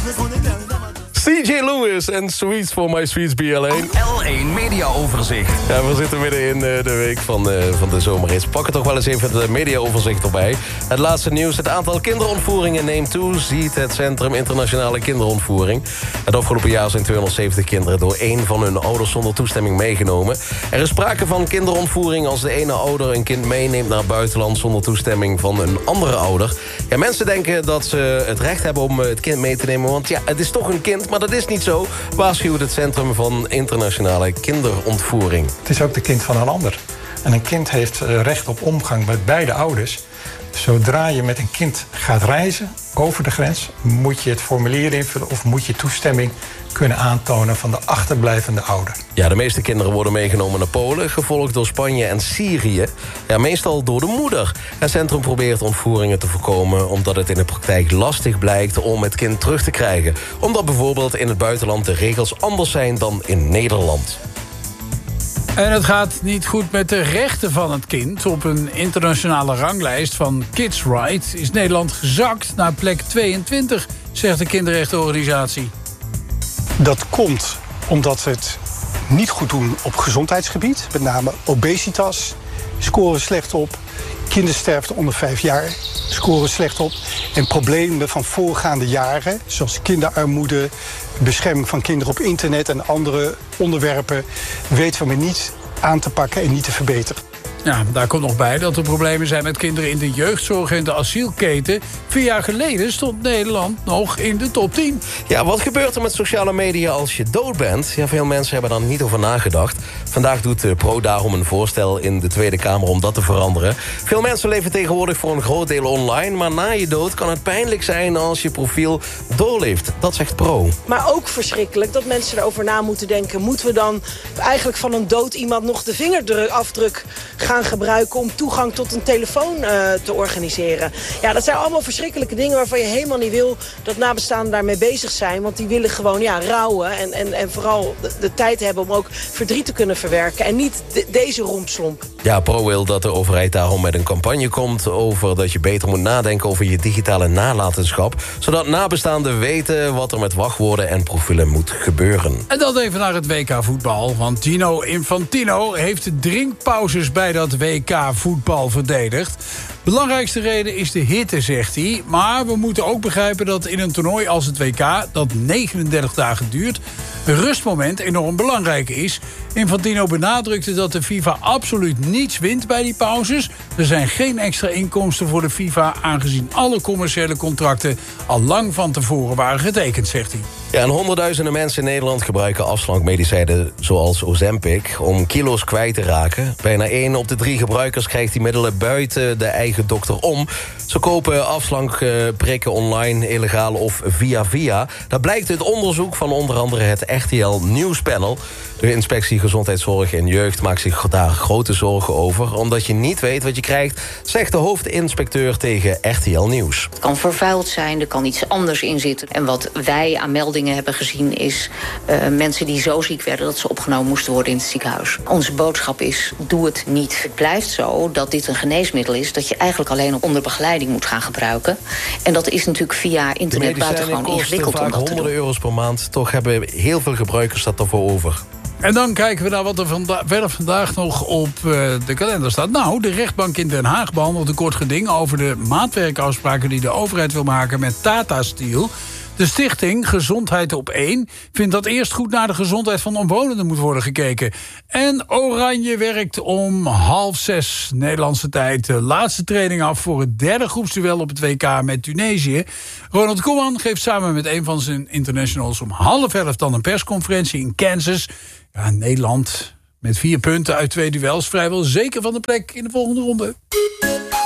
CJ Lewis en Sweets for My Sweets B.L.A. L1 Mediaoverzicht. Ja, we zitten midden in de week van de zomerhits. Pak er toch wel eens even het mediaoverzicht erbij. Het laatste nieuws. Het aantal kinderontvoeringen neemt toe, ziet het Centrum Internationale Kinderontvoering. Het afgelopen jaar zijn 270 kinderen door één van hun ouders zonder toestemming meegenomen. Er is sprake van kinderontvoering als de ene ouder een kind meeneemt naar het buitenland zonder toestemming van een andere ouder. Ja, mensen denken dat ze het recht hebben om het kind mee te nemen, want ja, het is toch een kind, maar dat is niet zo, waarschuwt het Centrum van Internationale Kinderontvoering. Het is ook de kind van een ander. En een kind heeft recht op omgang met beide ouders. Zodra je met een kind gaat reizen over de grens, moet je het formulier invullen of moet je toestemming kunnen aantonen van de achterblijvende ouder. Ja, de meeste kinderen worden meegenomen naar Polen, gevolgd door Spanje en Syrië. Ja, meestal door de moeder. Het centrum probeert ontvoeringen te voorkomen omdat het in de praktijk lastig blijkt om het kind terug te krijgen. Omdat bijvoorbeeld in het buitenland de regels anders zijn dan in Nederland. En het gaat niet goed met de rechten van het kind. Op een internationale ranglijst van Kids Right is Nederland gezakt naar plek 22, zegt de kinderrechtenorganisatie. Dat komt omdat we het niet goed doen op gezondheidsgebied. Met name obesitas scoren slecht op. Kindersterfte onder 5 jaar scoren slecht op. En problemen van voorgaande jaren, zoals kinderarmoede, bescherming van kinderen op internet en andere onderwerpen, weten we niet aan te pakken en niet te verbeteren. Ja, daar komt nog bij dat er problemen zijn met kinderen in de jeugdzorg en de asielketen. 4 jaar geleden stond Nederland nog in de top 10. Ja, wat gebeurt er met sociale media als je dood bent? Ja, veel mensen hebben daar niet over nagedacht. Vandaag doet Pro daarom een voorstel in de Tweede Kamer om dat te veranderen. Veel mensen leven tegenwoordig voor een groot deel online, maar na je dood kan het pijnlijk zijn als je profiel doorleeft. Dat zegt Pro. Maar ook verschrikkelijk dat mensen erover na moeten denken. Moeten we dan eigenlijk van een dood iemand nog de vingerafdruk gaan gebruiken om toegang tot een telefoon te organiseren? Ja, dat zijn allemaal verschrikkelijke dingen waarvan je helemaal niet wil dat nabestaanden daarmee bezig zijn. Want die willen gewoon rouwen en vooral de tijd hebben om ook verdriet te kunnen verwerken. En niet deze rompslomp. Ja, Pro wil dat de overheid daarom met een campagne komt over dat je beter moet nadenken over je digitale nalatenschap. Zodat nabestaanden weten wat er met wachtwoorden en profielen moet gebeuren. En dan even naar het WK voetbal. Want Gino Infantino heeft de drinkpauzes bij dat WK voetbal verdedigd. Belangrijkste reden is de hitte, zegt hij. Maar we moeten ook begrijpen dat in een toernooi als het WK, dat 39 dagen duurt, een rustmoment enorm belangrijk is. Infantino benadrukte dat de FIFA absoluut niets wint bij die pauzes. Er zijn geen extra inkomsten voor de FIFA, aangezien alle commerciële contracten al lang van tevoren waren getekend, zegt hij. Ja, en honderdduizenden mensen in Nederland gebruiken afslankmedicijnen zoals Ozempic om kilo's kwijt te raken. Bijna 1 op de 3 gebruikers krijgt die middelen buiten de eigen dokter om. Ze kopen afslankprikken online, illegaal of via. Dat blijkt uit onderzoek van onder andere het RTL Nieuwspanel. De Inspectie Gezondheidszorg en Jeugd maakt zich daar grote zorgen over, omdat je niet weet wat je krijgt, zegt de hoofdinspecteur tegen RTL Nieuws. Het kan vervuild zijn, er kan iets anders in zitten. En wat wij aan meldingen hebben gezien is mensen die zo ziek werden dat ze opgenomen moesten worden in het ziekenhuis. Onze boodschap is, doe het niet. Het blijft zo dat dit een geneesmiddel is dat je eigenlijk alleen onder begeleiding moet gaan gebruiken. En dat is natuurlijk via internet buitengewoon ingewikkeld om dat te doen. honderden euro's per maand, toch hebben heel veel gebruikers dat ervoor over. En dan kijken we naar wat er verder vandaag nog op de kalender staat. Nou, de rechtbank in Den Haag behandelt een kort geding over de maatwerkafspraken die de overheid wil maken met Tata Steel. De stichting Gezondheid op 1 vindt dat eerst goed naar de gezondheid van omwonenden moet worden gekeken. En Oranje werkt om 5:30 Nederlandse tijd de laatste training af voor het derde groepsduel op het WK met Tunesië. Ronald Koeman geeft samen met een van zijn internationals om 10:30 dan een persconferentie in Kansas. Ja, Nederland met 4 punten uit 2 duels vrijwel zeker van de plek in de volgende ronde.